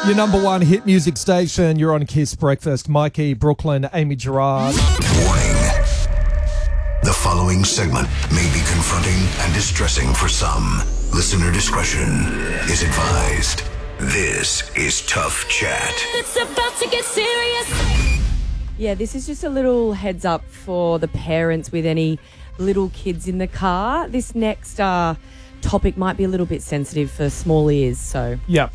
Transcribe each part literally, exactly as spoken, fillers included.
Your number one hit music station. You're on Kiss Breakfast. Mikey, Brooklyn, Amy Gerard. Warning. The following segment may be confronting and distressing for some. Listener discretion is advised. This is Tough Chat. It's about to get serious. Yeah, this is just a little heads up for the parents with any little kids in the car. This next uh, topic might be a little bit sensitive for small ears, so... Yep.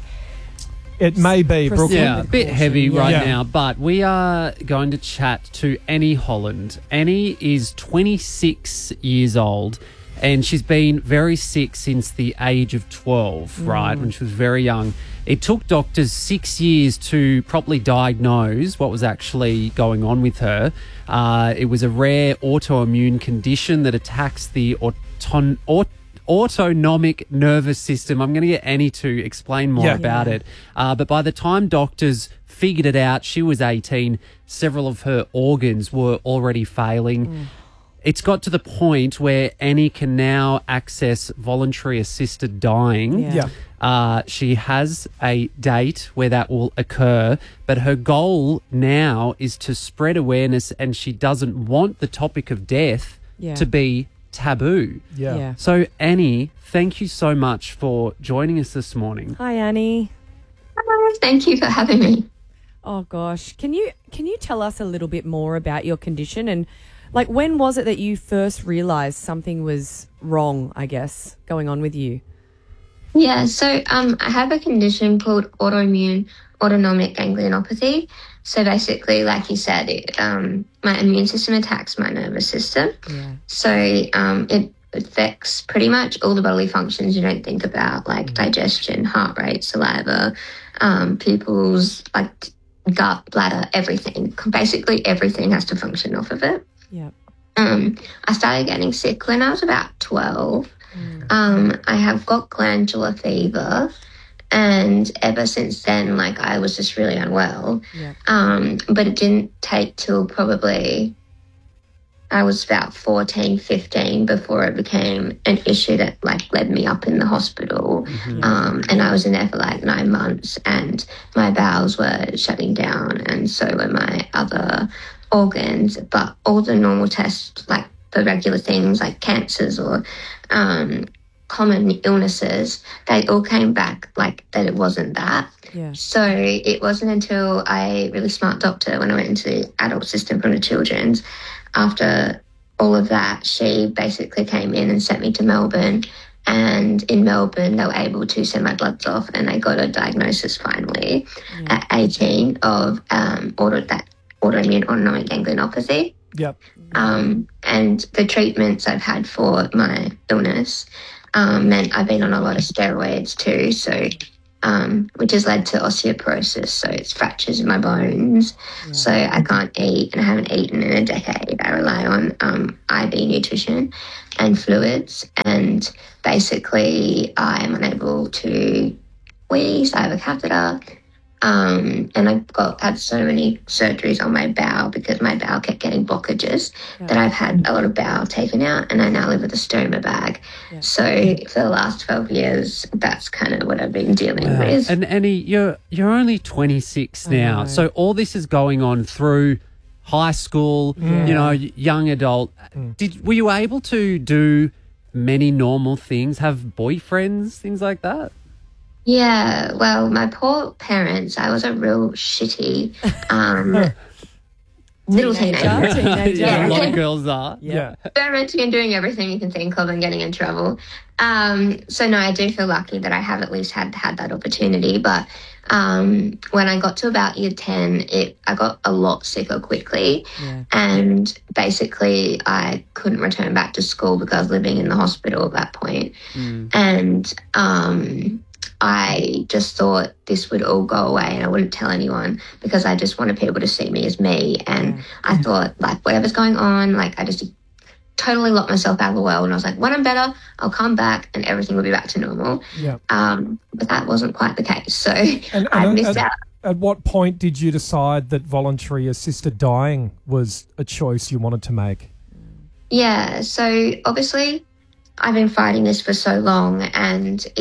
It may be, Proceed. Brooklyn. Yeah, a bit heavy right Yeah. now, but we are going to chat to Annie Holland. Annie is twenty-six years old, and she's been very sick since the age of twelve, right, when she was very young. It took doctors six years to properly diagnose what was actually going on with her. Uh, it was a rare autoimmune condition that attacks the auton- aut- autonomic nervous system. I'm going to get Annie to explain more Yeah. about Yeah. it. Uh, but by the time doctors figured it out, she was eighteen. Several of her organs were already failing. It's got to the point where Annie can now access voluntary assisted dying. Yeah. Yeah. Uh, she has a date where that will occur, but her goal now is to spread awareness, and she doesn't want the topic of death Yeah. to be taboo. Yeah. Yeah. So, Annie, thank you so much for joining us this morning. Hi, Annie. Hi, thank you for having me. Oh, gosh. Can you can you tell us a little bit more about your condition? And, like, when was it that you first realised something was wrong, I guess, going on with you? Yeah, so um, I have a condition called autoimmune autonomic ganglionopathy. So basically, like you said, it, um, my immune system attacks my nervous system. Yeah. So um, it affects pretty much all the bodily functions you don't think about, like digestion, heart rate, saliva, um, pupils, like gut, bladder, everything. Basically, everything has to function off of it. Yeah. Um, I started getting sick when I was about twelve. Um, I have got glandular fever, and ever since then, like, I was just really unwell. Yeah. Um, but it didn't take till probably I was about fourteen, fifteen before it became an issue that, like, led me up in the hospital. Um, and I was in there for like nine months, and my bowels were shutting down, and so were my other organs. But all the normal tests, like the regular things like cancers or um, common illnesses, they all came back like that it wasn't that. Yeah. So it wasn't until I really smart doctor, when I went into the adult system from the children's, after all of that, she basically came in and sent me to Melbourne. And in Melbourne, they were able to send my bloods off, and I got a diagnosis finally at eighteen of um, auto, that autoimmune autonomic ganglionopathy. Yep. Um, and the treatments I've had for my illness um, meant I've been on a lot of steroids too, so um, which has led to osteoporosis, so it's fractures in my bones. Yeah. So I can't eat, and I haven't eaten in a decade. I rely on um, I V nutrition and fluids, and basically I'm unable to wheeze. I have a catheter. Um, and I've got had so many surgeries on my bowel because my bowel kept getting blockages yeah. that I've had a lot of bowel taken out, and I now live with a stoma bag. Yeah. So for the last twelve years, that's kind of what I've been dealing wow. with. And Annie, you're you're only twenty-six now, so all this is going on through high school, yeah. you know, young adult. Mm. Did were you able to do many normal things, have boyfriends, things like that? Yeah, well, my poor parents, I was a real shitty um, little teenager. teenager. Yeah, a lot of girls are. Yeah. Experimenting and doing everything you can think of and getting in trouble. Um, so, no, I do feel lucky that I have at least had, had that opportunity. But um, when I got to about year ten, it I got a lot sicker quickly. Yeah. And basically I couldn't return back to school because I was living in the hospital at that point. Mm. And... Um, I just thought this would all go away and I wouldn't tell anyone because I just wanted people to see me as me. And yeah. I thought, like, whatever's going on, like, I just totally locked myself out of the world. And I was like, when I'm better, I'll come back and everything will be back to normal. Yeah. Um, but that wasn't quite the case. So and, and I missed at, out. At what point did you decide that voluntary assisted dying was a choice you wanted to make? Yeah, so obviously I've been fighting this for so long, and it's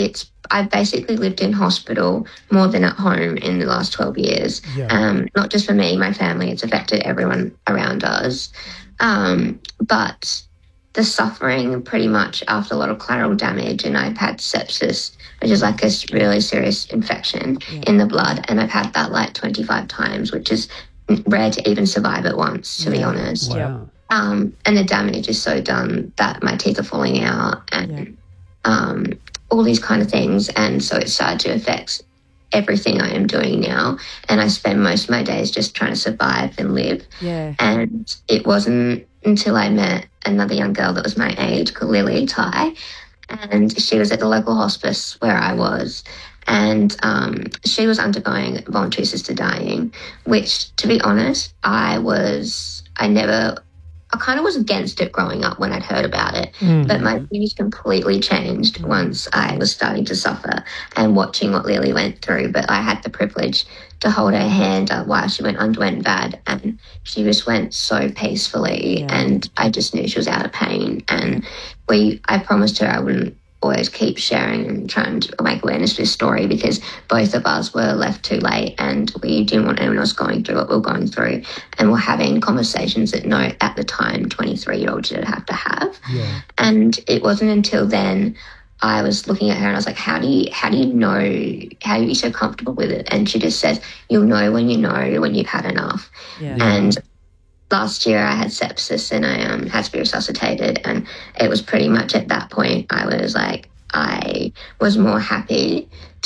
I've basically lived in hospital more than at home in the last twelve years. Yeah. Um, not just for me, my family, it's affected everyone around us. Um, but the suffering pretty much after a lot of collateral damage, and I've had sepsis, which is like a really serious infection Yeah. in the blood, and I've had that like twenty-five times, which is rare to even survive it once, to be Yeah. honest. Wow. Um, and the damage is so done that my teeth are falling out and Yeah. um, all these kind of things. And so it started to affect everything I am doing now. And I spend most of my days just trying to survive and live. Yeah. And it wasn't until I met another young girl that was my age called Lily Tai, and she was at the local hospice where I was. And um, she was undergoing voluntary assisted dying, which, to be honest, I was, I never, I kind of was against it growing up when I'd heard about it. Mm. But my views completely changed once I was starting to suffer and watching what Lily went through. But I had the privilege to hold her hand up while she went underwent V A D, and she just went so peacefully. Yeah. And I just knew she was out of pain. And we, I promised her I wouldn't always keep sharing and trying to make awareness of this story, because both of us were left too late and we didn't want anyone else going through what we were going through, and we're having conversations that no, at the time, twenty-three-year-olds didn't have to have. Yeah. And it wasn't until then I was looking at her and I was like, how do you, how do you know, how are you so comfortable with it? And she just says, you'll know when you know when you've had enough. Yeah. And last year I had sepsis and I um, had to be resuscitated, and it was pretty much at that point I was like, I was more happy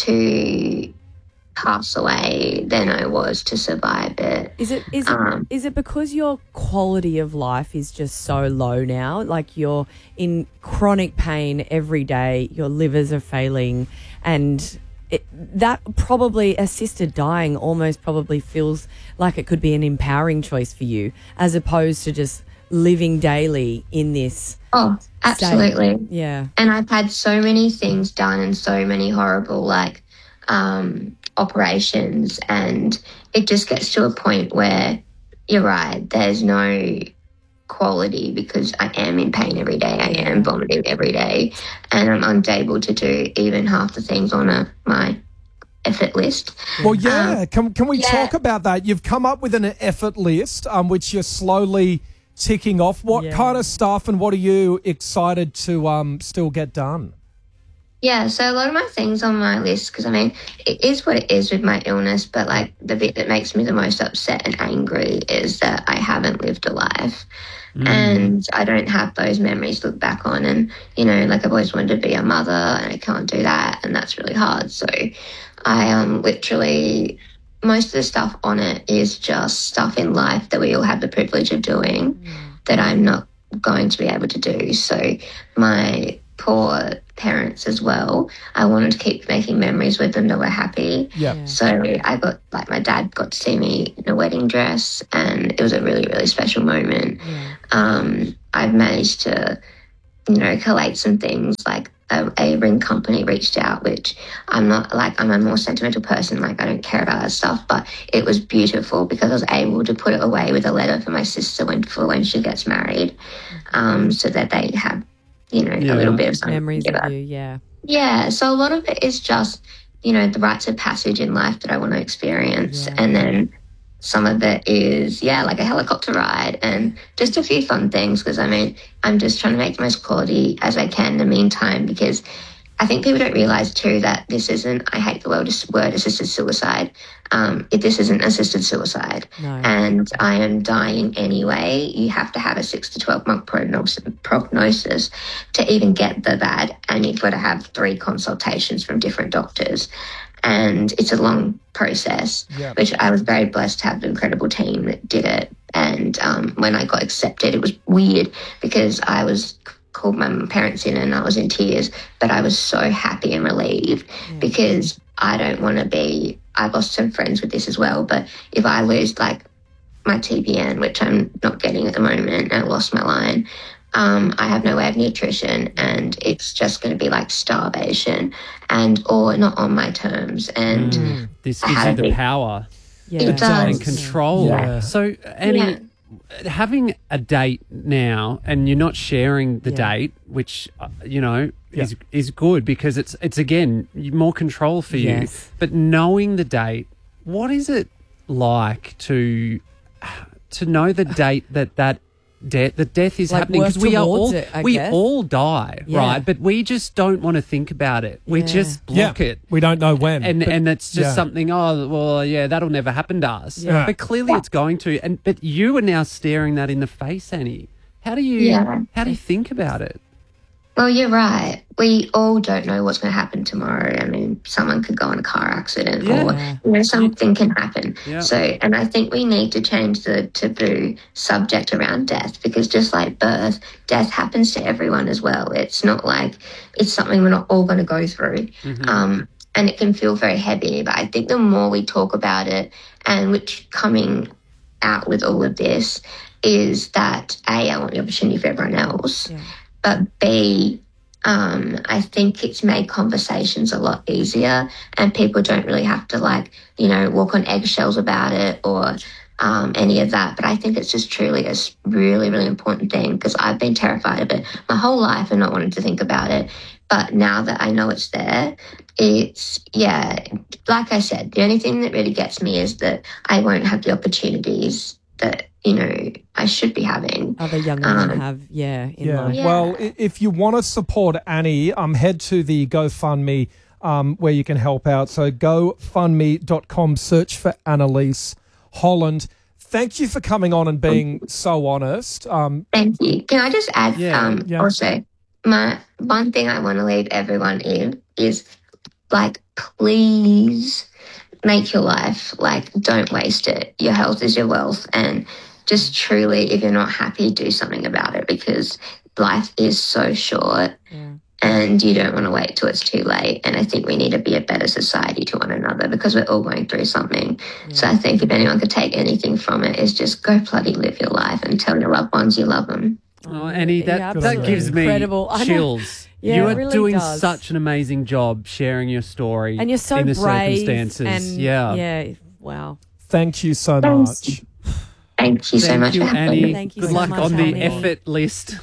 to pass away than I was to survive it. Is it is it Um, is it because your quality of life is just so low now? Like you're in chronic pain every day, your livers are failing, and it, that probably assisted dying almost probably feels like it could be an empowering choice for you, as opposed to just living daily in this. Oh, absolutely. state. Yeah. And I've had so many things done and so many horrible, like, um, operations, and it just gets to a point where you're right, there's no quality because I am in pain every day. I am vomiting every day, and I'm unable to do even half the things on a, my effort list. Well, yeah. can can we yeah. talk about that? You've come up with an effort list, um, which you're slowly ticking off. What Yeah. kind of stuff and what are you excited to um still get done? Yeah, so a lot of my things on my list, because I mean, it is what it is with my illness, but like the bit that makes me the most upset and angry is that I haven't lived a life. Mm. And I don't have those memories to look back on. And, you know, like I've always wanted to be a mother and I can't do that. And that's really hard. So I um literally, most of the stuff on it is just stuff in life that we all have the privilege of doing mm. that I'm not going to be able to do. So my poor parents as well, I wanted to keep making memories with them that were happy. Yeah. So I got, like, my dad got to see me in a wedding dress, and it was a really, really special moment. Yeah. Um, I've managed to, you know, collate some things, like a, a ring company reached out, which I'm not, like, I'm a more sentimental person, like I don't care about that stuff, but it was beautiful because I was able to put it away with a letter for my sister when, for when she gets married, um, so that they have, you know, Yeah. a little bit of something Memories together. of you, yeah. Yeah, so a lot of it is just, you know, the rites of passage in life that I want to experience. Yeah. And then some of it is, yeah, like a helicopter ride and just a few fun things, because, I mean, I'm just trying to make the most quality as I can in the meantime, because I think people don't realise too that this isn't, I hate the word, word assisted suicide. Um, it, this isn't assisted suicide. No. And I am dying anyway. You have to have a six to twelve month prognosis, prognosis to even get the V A D, and you've got to have three consultations from different doctors. And it's a long process, Yeah. which I was very blessed to have an incredible team that did it. And um, when I got accepted, it was weird because I was called my parents in and I was in tears, but I was so happy and relieved Yeah. because I don't want to be, I've lost some friends with this as well, but if I lose like my T P N, which I'm not getting at the moment, and I lost my line, um, I have no way of nutrition, and it's just going to be like starvation and or not on my terms. And Mm. This I gives you had the a big- power Yeah. It does. and control. Yeah. So, Annie, Yeah. having a date now and you're not sharing the Yeah. date, which, uh, you know, Yeah. is is good because it's, it's again, more control for you. Yes. But knowing the date, what is it like to to know the date that that death, the death is Like, happening? work Because we are towards all, it, I we guess. all die, Yeah. right? But we just don't want to think about it. We Yeah. just block yeah. it. We don't know when. And but- and it's just yeah. something. Oh well, yeah, that'll never happen to us. Yeah. But clearly, it's going to. And but you are now staring that in the face, Annie. How do you? Yeah. How do you think about it? Well, you're right. We all don't know what's going to happen tomorrow. I mean, someone could go in a car accident Yeah. or, you know, something can happen. Yeah. So, and I think we need to change the taboo subject around death because just like birth, death happens to everyone as well. It's not like it's something we're not all going to go through. Um, and it can feel very heavy. But I think the more we talk about it and which coming out with all of this is that, A, I want the opportunity for everyone else. Yeah. But B, um, I think it's made conversations a lot easier and people don't really have to like, you know, walk on eggshells about it or um, any of that. But I think it's just truly a s- really, really important thing because I've been terrified of it my whole life and not wanting to think about it. But now that I know it's there, it's, yeah, like I said, the only thing that really gets me is that I won't have the opportunities that, you know, I should be having. Other young Um, women have, yeah, in Yeah. life. Yeah. Well, i- if you want to support Annie, um, head to the GoFundMe um, where you can help out. So go fund me dot com, search for Annalise Holland. Thank you for coming on and being so honest. Um, Thank you. Can I just add Yeah, um, yeah. also, my one thing I want to leave everyone in is like, please make your life, like, don't waste it. Your health is your wealth. And just truly, if you're not happy, do something about it because life is so short Yeah. and you don't want to wait till it's too late. And I think we need to be a better society to one another because we're all going through something. So I think if anyone could take anything from it is just go bloody live your life and tell your loved ones you love them. Oh, Annie, that, Yeah, that absolutely. gives me Incredible. I know. chills. Yeah, you it are really doing does. such an amazing job sharing your story And you're so in the brave. circumstances. And yeah. yeah, wow. thank you so Thanks. much. Thank you so Thank much you, for having Annie. me. Thank you Good so luck much, on the Annie. effort list.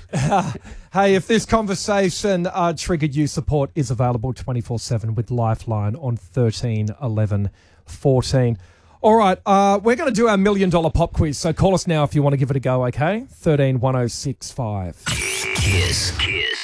Hey, if this conversation uh, triggered you, support is available twenty-four seven with Lifeline on thirteen eleven fourteen. All right, uh, we're going to do our million dollar pop quiz. So call us now if you want to give it a go, okay? thirteen one oh six five. Kiss. Kiss.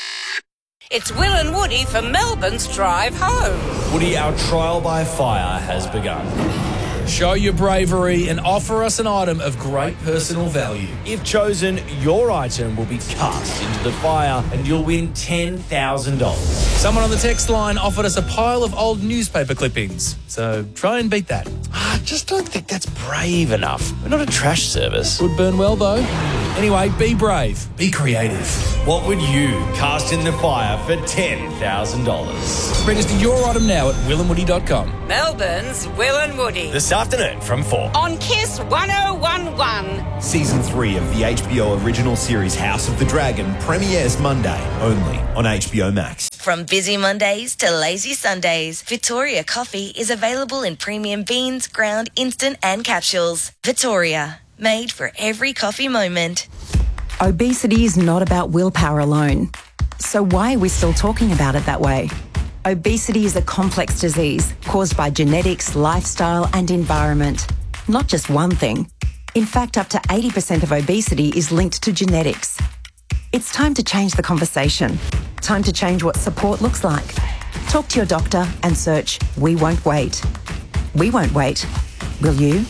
It's Will and Woody for Melbourne's Drive Home. Woody, our trial by fire has begun. Show your bravery and offer us an item of great personal value. If chosen, your item will be cast into the fire and you'll win ten thousand dollars. Someone on the text line offered us a pile of old newspaper clippings, so try and beat that. I just don't think that's brave enough. We're not a trash service. Would burn well, though. Anyway, be brave. Be creative. What would you cast in the fire for ten thousand dollars? Register your item now at will and woody dot com. Melbourne's Will and Woody. This afternoon from four. On Kiss one oh one one. Season three of the H B O original series House of the Dragon premieres Monday, only on H B O Max. From busy Mondays to lazy Sundays, Victoria Coffee is available in premium beans, ground, instant and capsules. Victoria, made for every coffee moment. Obesity is not about willpower alone. So why are we still talking about it that way? Obesity is a complex disease caused by genetics, lifestyle and environment. Not just one thing. In fact, up to eighty percent of obesity is linked to genetics. It's time to change the conversation. Time to change what support looks like. Talk to your doctor and search We Won't Wait. We won't wait. Will you?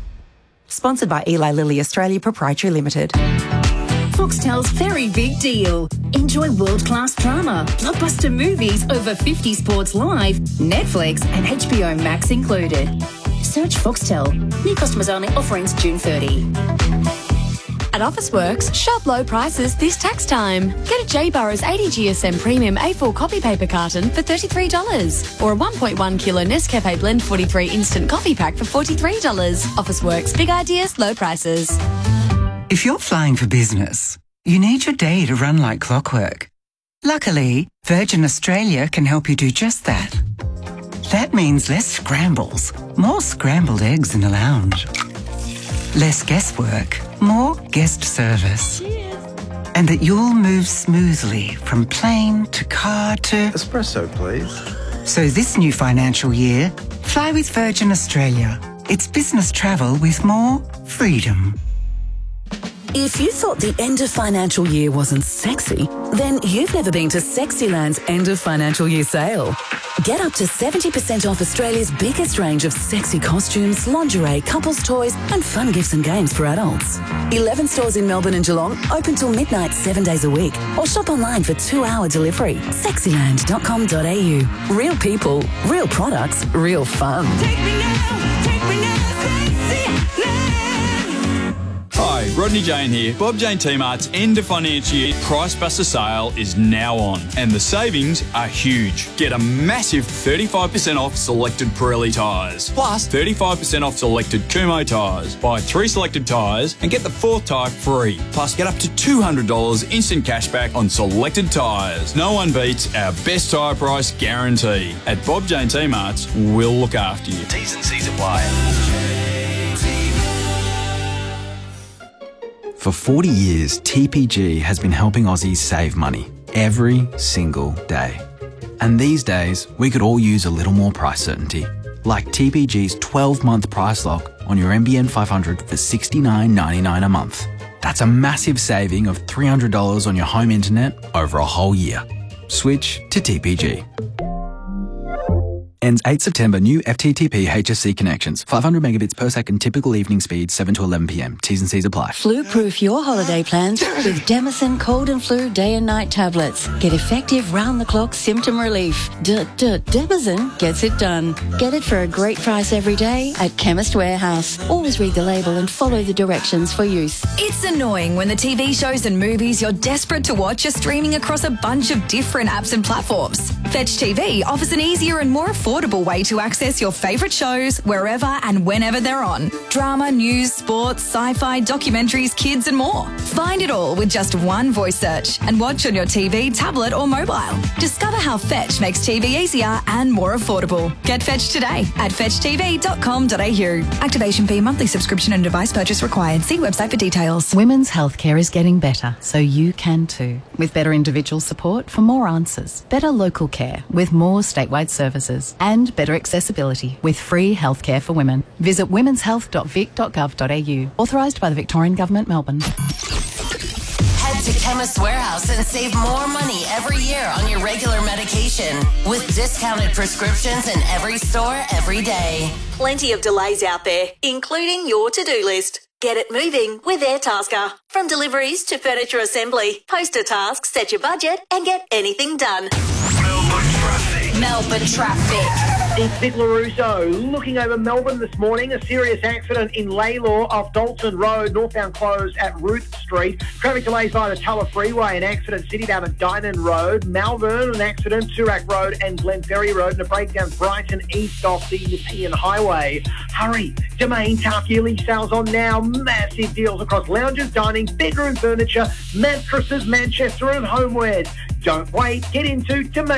Sponsored by Eli Lilly Australia Proprietary Limited. Foxtel's very big deal. Enjoy world-class drama, blockbuster movies, over fifty sports live, Netflix and H B O Max included. Search Foxtel. New customers only. Offer ends June thirtieth. At Officeworks, shop low prices this tax time. Get a J Burrows eighty G S M Premium A four copy paper carton for thirty-three dollars or a one point one kilo Nescafe Blend forty-three instant coffee pack for forty-three dollars. Officeworks, big ideas, low prices. If you're flying for business, you need your day to run like clockwork. Luckily, Virgin Australia can help you do just that. That means less scrambles, more scrambled eggs in the lounge. less guesswork, more guest service. And that you'll move smoothly from plane to car to... Espresso, please. So this new financial year, fly with Virgin Australia. It's business travel with more freedom. If you thought the end of financial year wasn't sexy, then you've never been to Sexyland's end of financial year sale. Get up to seventy percent off Australia's biggest range of sexy costumes, lingerie, couples toys and fun gifts and games for adults. eleven stores in Melbourne and Geelong, open till midnight seven days a week. Or shop online for two-hour delivery. sexyland dot com dot a u. Real people, real products, real fun. Take me now, take me now, Hi, Rodney Jane here. Bob Jane T-Mart's end of financial year Price Buster sale is now on and the savings are huge. Get a massive thirty-five percent off selected Pirelli tyres, plus thirty-five percent off selected Kumho tyres. Buy three selected tyres and get the fourth tyre free. Plus get up to two hundred dollars instant cashback on selected tyres. No one beats our best tyre price guarantee. At Bob Jane T-Mart's, we'll look after you. T's and C's apply. For forty years, T P G has been helping Aussies save money every single day. And these days, we could all use a little more price certainty, like T P G's twelve-month price lock on your N B N five hundred for sixty-nine ninety-nine a month. That's a massive saving of three hundred dollars on your home internet over a whole year. Switch to T P G. Ends eighth September. New F T T P H S C connections. five hundred megabits per second. Typical evening speed. seven to eleven p m. T's and C's apply. Flu-proof your holiday plans with Demison Cold and Flu Day and Night tablets. Get effective round-the-clock symptom relief. D-d-Demison gets it done. Get it for a great price every day at Chemist Warehouse. Always read the label and follow the directions for use. It's annoying when the T V shows and movies you're desperate to watch are streaming across a bunch of different apps and platforms. Fetch T V offers an easier and more affordable way to access your favourite shows wherever and whenever they're on. Drama, news, sports, sci-fi, documentaries, kids and more. Find it all with just one voice search and watch on your T V, tablet or mobile. Discover how Fetch makes T V easier and more affordable. Get Fetch today at fetch t v dot com dot a u. Activation fee, monthly subscription and device purchase required. See website for details. Women's healthcare is getting better, so you can too. With better individual support for more answers, better local care with more statewide services, and better accessibility with free healthcare for women. Visit womens health dot vic dot gov dot a u. Authorised by the Victorian Government, Melbourne. Head to Chemist Warehouse and save more money every year on your regular medication with discounted prescriptions in every store every day. Plenty of delays out there, including your to-do list. Get it moving with AirTasker. From deliveries to furniture assembly, post a task, set your budget and get anything done. Melbourne traffic. Melbourne traffic. It's Vic LaRusso looking over Melbourne this morning. A serious accident in Laylaw off Dalton Road, northbound closed at Ruth Street. Traffic delays via the Tulla Freeway, an accident City down at Dynon Road. Malvern, an accident Toorak Road and Glenferrie Road, and a breakdown Brighton east off the Nepean Highway. Hurry, Domain Tough yearly sales on now. Massive deals across lounges, dining, bedroom furniture, mattresses, Manchester and homewares. Don't wait, get into Domain.